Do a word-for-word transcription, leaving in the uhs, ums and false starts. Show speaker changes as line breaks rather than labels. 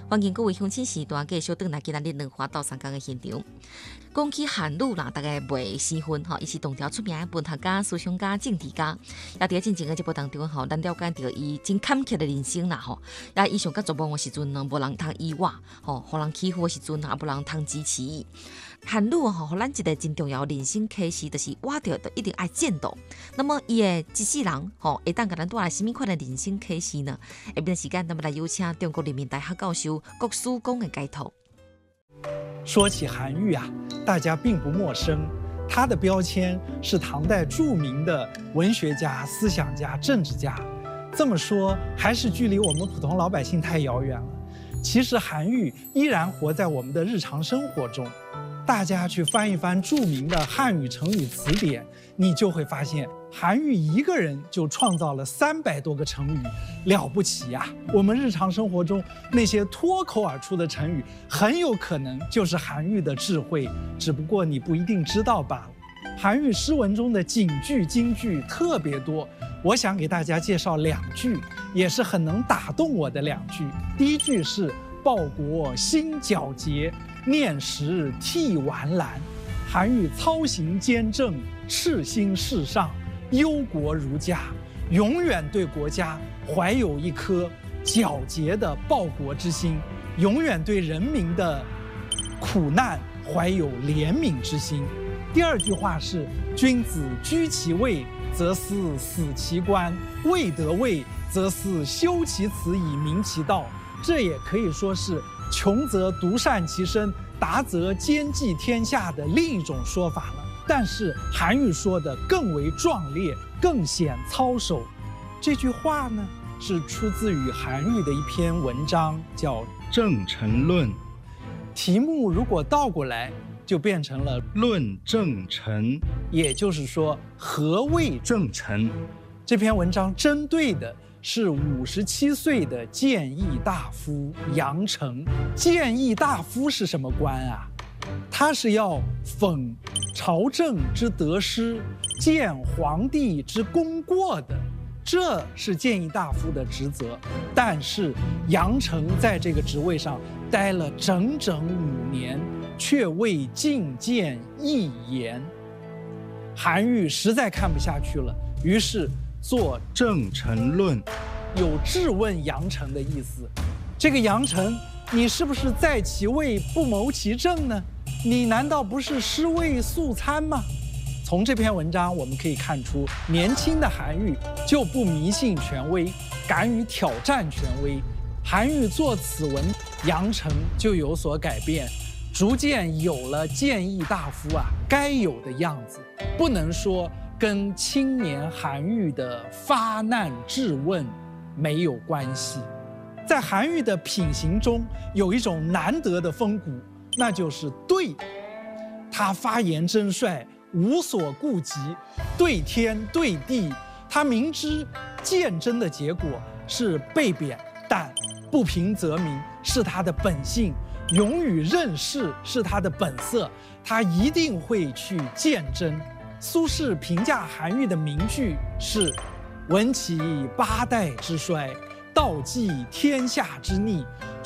欢迎各位乡亲时段继续回来今仔日两花到三江的现场。讲起韩愈啦，大概袂生分吼，伊是唐朝出名的文学家、思想家、政治家。也伫进前的节目当中吼，咱了解到伊真坎坷的人生啦吼。也伊上甲绝望的时阵呢，无人通依我，吼，互人欺负的时阵也无人通支持伊。韩愈吼，互咱一个真重要的人生启示，就是活着就一定爱战斗。那么伊的一世人吼，会当甲咱带来什么款的人生启示呢？下边的时间，咱们来有请中国人民大学教授郭曙光的解读。
说起韩愈啊，大家并不陌生，他的标签是唐代著名的文学家、思想家、政治家。这么说，还是距离我们普通老百姓太遥远了。其实韩愈依然活在我们的日常生活中。大家去翻一翻著名的汉语成语词典，你就会发现，韩愈一个人就创造了三百多个成语，了不起呀！我们日常生活中那些脱口而出的成语，很有可能就是韩愈的智慧，只不过你不一定知道罢了。韩愈诗文中的警句、金句特别多，我想给大家介绍两句，也是很能打动我的两句。第一句是“报国心皎洁，念时涕完蓝”。韩愈操行兼政，赤心事上，忧国如家，永远对国家怀有一颗皎洁的报国之心，永远对人民的苦难怀有怜悯之心。第二句话是“君子居其位，则思死其官；未得位，则思修其辞以明其道”。这也可以说是穷则独善其身，达则兼济天下的另一种说法了。但是韩愈说的更为壮烈，更显操守。这句话呢，是出自于韩愈的一篇文章，叫《
正臣论》。
题目如果倒过来，就变成了
“论正臣”，
也就是说，何谓正臣？这篇文章针对的是五十七岁的谏议大夫杨成。谏议大夫是什么官啊？他是要讽朝政之得失，谏皇帝之功过的，这是谏议大夫的职责。但是杨成在这个职位上待了整整五年，却未进谏一言。韩愈实在看不下去了，于是做
《正臣论》，
有质问杨成的意思。这个杨成，你是不是在其位不谋其政呢？你难道不是尸位素餐吗？从这篇文章我们可以看出，年轻的韩愈就不迷信权威，敢于挑战权威。韩愈作此文，杨成就有所改变，逐渐有了谏议大夫啊该有的样子。不能说跟青年韩愈的发难质问没有关系。在韩愈的品行中，有一种难得的风骨，那就是对。他发言真率，无所顾忌，对天对地。他明知谏争的结果是被贬，但不平则鸣是他的本性，勇于任事是他的本色，他一定会去谏争。苏轼评价韩愈的名句是：“闻其八代之衰，道济天下之逆，